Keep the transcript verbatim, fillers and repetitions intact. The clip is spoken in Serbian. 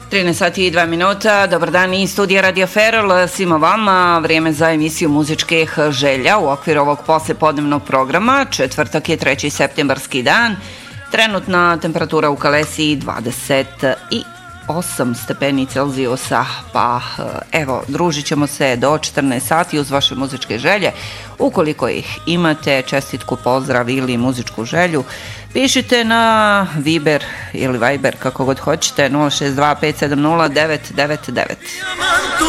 trinaest sati i dva minuta, dobar dan iz studija Radio Feral, svima vama, vrijeme za emisiju muzičkih želja u okviru ovog poslepodnevnog programa, četvrtak je treći septembarski dan, trenutna temperatura u Kalesiji dvadeset osam stepeni Celzijusa, pa evo, družit ćemo se do četrnaest sati uz vaše muzičke želje. Ukoliko ih imate, čestitku, pozdrav ili muzičku želju, pišite na Viber ili Viber, kako god hoćete, nula šest dva pet sedam nula devet devet devet.